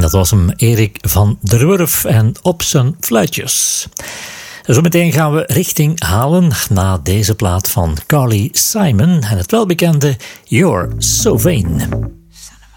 Dat was hem, Erik van der Wurf en Op zijn fluitjes. Zometeen gaan we richting Halen na deze plaat van Carly Simon en het welbekende You're So Vain.